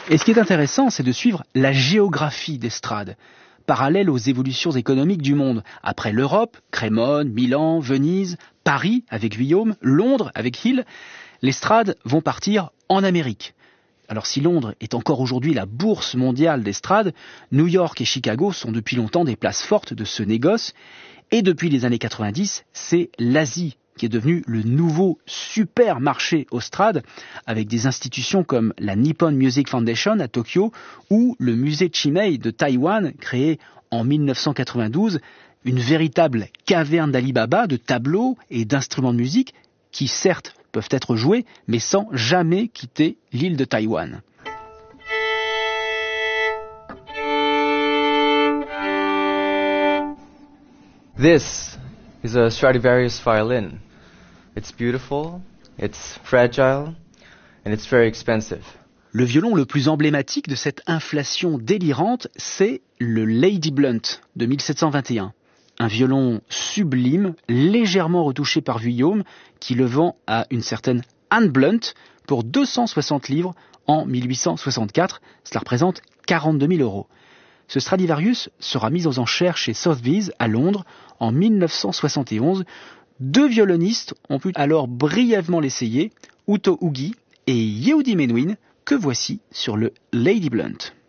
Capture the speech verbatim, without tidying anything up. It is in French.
Et ce qui est intéressant, c'est de suivre la géographie des Strades, parallèle aux évolutions économiques du monde. Après l'Europe, Crémone, Milan, Venise, Paris avec Guillaume, Londres avec Hill, les Strades vont partir en Amérique. Alors si Londres est encore aujourd'hui la bourse mondiale des Strades, New York et Chicago sont depuis longtemps des places fortes de ce négoce. Et depuis les années quatre-vingt-dix, c'est l'Asie qui est devenue le nouveau supermarché aux Strades, avec des institutions comme la Nippon Music Foundation à Tokyo ou le musée Chimei de Taïwan, créé en mille neuf cent quatre-vingt-douze, une véritable caverne d'Alibaba de tableaux et d'instruments de musique qui certes peuvent être joués, mais sans jamais quitter l'île de Taïwan. This is a Stradivarius violin. It's beautiful, it's fragile, and it's very expensive. Le violon le plus emblématique de cette inflation délirante, c'est le Lady Blunt de mille sept cent vingt et un. Un violon sublime, légèrement retouché par Vuillaume, qui le vend à une certaine Anne Blunt pour deux cent soixante livres en mille huit cent soixante-quatre. Cela représente quarante-deux mille euros. Ce Stradivarius sera mis aux enchères chez Sotheby's à Londres en mille neuf cent soixante et onze. Deux violonistes ont pu alors brièvement l'essayer, Uto Ugi et Yehudi Menuhin, que voici sur le Lady Blunt.